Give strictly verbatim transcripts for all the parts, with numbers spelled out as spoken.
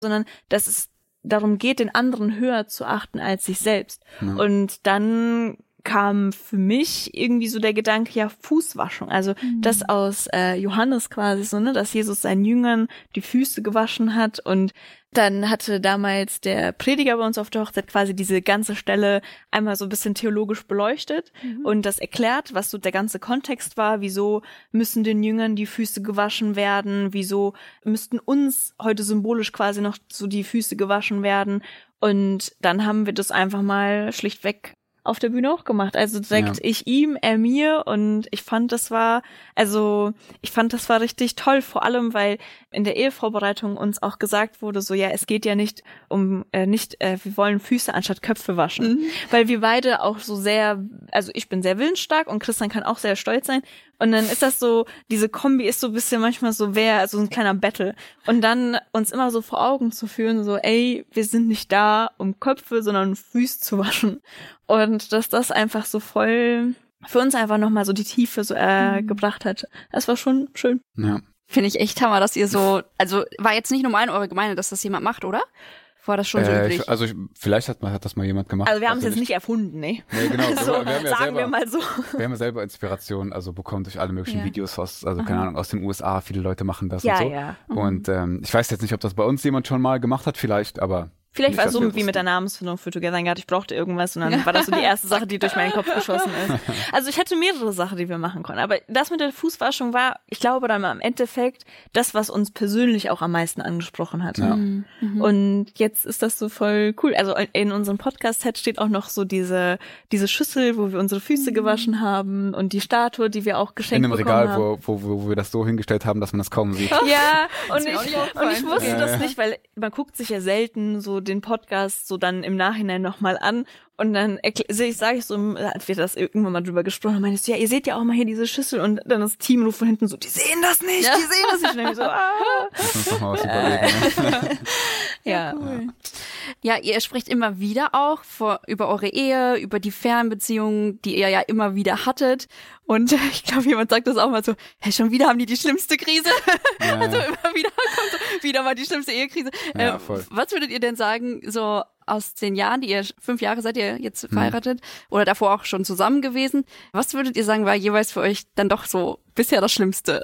sondern dass es darum geht, den anderen höher zu achten als sich selbst. Ja. Und dann kam für mich irgendwie so der Gedanke, ja, Fußwaschung. Also mhm. das aus äh, Johannes quasi so, ne, dass Jesus seinen Jüngern die Füße gewaschen hat. Und dann hatte damals der Prediger bei uns auf der Hochzeit quasi diese ganze Stelle einmal so ein bisschen theologisch beleuchtet mhm. und das erklärt, was so der ganze Kontext war, wieso müssen den Jüngern die Füße gewaschen werden, wieso müssten uns heute symbolisch quasi noch so die Füße gewaschen werden. Und dann haben wir das einfach mal schlichtweg auf der Bühne auch gemacht. Also direkt ja. ich ihm, er mir, und ich fand, das war, also ich fand, das war richtig toll, vor allem, weil in der Ehevorbereitung uns auch gesagt wurde, so ja, es geht ja nicht um, äh, nicht, äh, wir wollen Füße anstatt Köpfe waschen. Mhm. Weil wir beide auch so sehr, also ich bin sehr willensstark und Christian kann auch sehr stolz sein. Und dann ist das so, diese Kombi ist so ein bisschen manchmal so wer, also ein kleiner Battle. Und dann uns immer so vor Augen zu führen, so ey, wir sind nicht da, um Köpfe, sondern um Füße zu waschen. Und dass das einfach so voll für uns einfach nochmal so die Tiefe so äh, mhm. gebracht hat. Das war schon schön. Ja. Finde ich echt Hammer, dass ihr so, also war jetzt nicht normal in eurer Gemeinde, dass das jemand macht, oder? War das schon so äh, üblich? Ich, also ich, vielleicht hat, man, hat das mal jemand gemacht. Also wir haben es jetzt nicht erfunden, ne? Nee, genau. So, wir haben ja sagen selber, wir mal so. Wir haben ja selber Inspiration, also bekommen durch alle möglichen ja. Videos aus, also keine Aha. Ahnung, aus den U S A. Viele Leute machen das ja, und so. Ja. Mhm. Und ähm, ich weiß jetzt nicht, ob das bei uns jemand schon mal gemacht hat, vielleicht, aber... Vielleicht war es so wie mit der Namensfindung für Together in God. Ich brauchte irgendwas und dann war das so die erste Sache, die durch meinen Kopf geschossen ist. Also ich hätte mehrere Sachen, die wir machen konnten. Aber das mit der Fußwaschung war, ich glaube, dann im Endeffekt das, was uns persönlich auch am meisten angesprochen hat. Ja. Mhm. Und jetzt ist das so voll cool. Also in unserem Podcast-Set steht auch noch so diese diese Schüssel, wo wir unsere Füße gewaschen haben und die Statue, die wir auch geschenkt bekommen haben. In einem Regal, wo, wo, wo wir das so hingestellt haben, dass man das kaum sieht. Ja, und ich, und ich wusste ja, das ja. nicht, weil man guckt sich ja selten so den Podcast so dann im Nachhinein nochmal an und dann erkl- sage ich so, als wir das irgendwann mal drüber gesprochen haben, meinst du, ja, ihr seht ja auch mal hier diese Schüssel und dann das Team ruft von hinten so, die sehen das nicht, ja. die sehen das nicht. Und dann so, ah. Lass uns doch mal was überlegen. Ja, cool. Ja, ihr sprecht immer wieder auch vor, über eure Ehe, über die Fernbeziehungen, die ihr ja immer wieder hattet. Und ich glaube, jemand sagt das auch mal so, hey, schon wieder haben die die schlimmste Krise. Ja. Also immer wieder kommt so, wieder mal die schlimmste Ehekrise. Ja, äh, voll. Was würdet ihr denn sagen, so aus den Jahren, die ihr, fünf Jahre seid ihr jetzt verheiratet hm. oder davor auch schon zusammen gewesen, was würdet ihr sagen, war jeweils für euch dann doch so bisher das Schlimmste?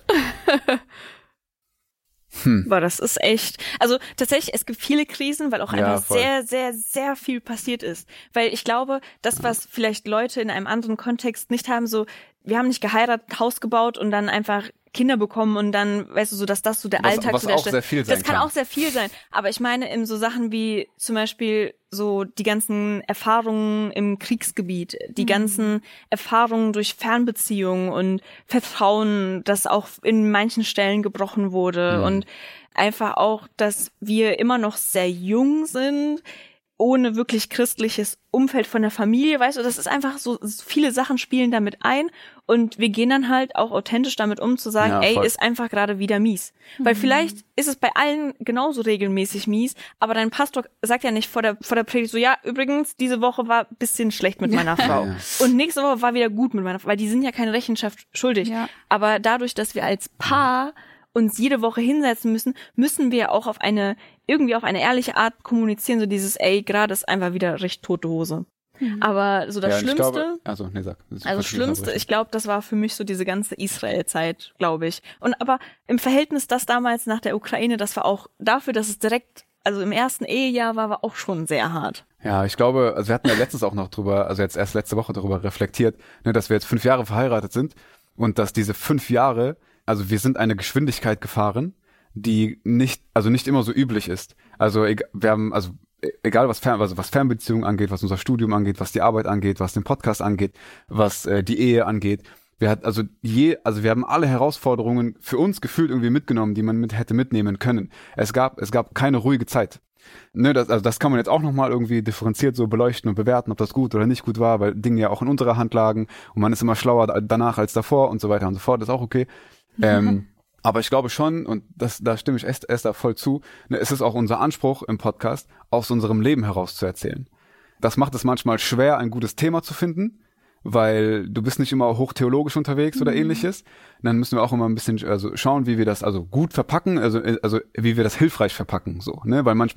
Hm. Boah, das ist echt, also tatsächlich, es gibt viele Krisen, weil auch Ja, einfach voll. sehr, sehr, sehr viel passiert ist. Weil ich glaube, das, was vielleicht Leute in einem anderen Kontext nicht haben, so, wir haben nicht geheiratet, Haus gebaut und dann einfach Kinder bekommen und dann, weißt du, so, dass das so der Was- Alltag was so der auch sehr viel sein Das kann, kann. auch sehr viel sein. Aber ich meine, in so Sachen wie zum Beispiel so die ganzen Erfahrungen im Kriegsgebiet, die Mhm. ganzen Erfahrungen durch Fernbeziehungen und Vertrauen, das auch in manchen Stellen gebrochen wurde Mhm. und einfach auch, dass wir immer noch sehr jung sind, ohne wirklich christliches Umfeld von der Familie, weißt du, das ist einfach so, viele Sachen spielen damit ein und wir gehen dann halt auch authentisch damit um, zu sagen, Ja, ey, voll. ist einfach gerade wieder mies. Mhm. Weil vielleicht ist es bei allen genauso regelmäßig mies, aber dein Pastor sagt ja nicht vor der, vor der Predigt so, ja, übrigens, diese Woche war ein bisschen schlecht mit meiner Frau. Ja. Und nächste Woche war wieder gut mit meiner Frau, weil die sind ja keine Rechenschaft schuldig. Ja. Aber dadurch, dass wir als Paar uns jede Woche hinsetzen müssen, müssen wir auch auf eine, irgendwie auf eine ehrliche Art kommunizieren, so dieses, ey, gerade ist einfach wieder recht tote Hose. Mhm. Aber so das Ja, und ich Schlimmste, glaube, also, nee, sag. Das also das Schlimmste, ich glaube, das war für mich so diese ganze Israel-Zeit, glaube ich. Und aber im Verhältnis das damals nach der Ukraine, das war auch dafür, dass es direkt, also im ersten Ehejahr war, war auch schon sehr hart. Ja, ich glaube, also wir hatten ja letztens auch noch drüber, also jetzt erst letzte Woche darüber reflektiert, ne, dass wir jetzt fünf Jahre verheiratet sind und dass diese fünf Jahre, also wir sind eine Geschwindigkeit gefahren, die nicht, also nicht immer so üblich ist. Also wir haben, also egal was Fern, also was Fernbeziehungen angeht, was unser Studium angeht, was die Arbeit angeht, was den Podcast angeht, was äh, die Ehe angeht. Wir hat also je, also wir haben alle Herausforderungen für uns gefühlt irgendwie mitgenommen, die man mit hätte mitnehmen können. Es gab, es gab keine ruhige Zeit. Ne, das, also das kann man jetzt auch nochmal irgendwie differenziert so beleuchten und bewerten, ob das gut oder nicht gut war, weil Dinge ja auch in unserer Hand lagen und man ist immer schlauer danach als davor und so weiter und so fort, das ist auch okay. Ähm, aber ich glaube schon, und das, da stimme ich Esther voll zu, ne, es ist auch unser Anspruch im Podcast, aus unserem Leben heraus zu erzählen. Das macht es manchmal schwer, ein gutes Thema zu finden, weil du bist nicht immer hochtheologisch unterwegs mhm. oder ähnliches. Dann müssen wir auch immer ein bisschen also schauen, wie wir das also gut verpacken, also also wie wir das hilfreich verpacken, so, ne, weil manchmal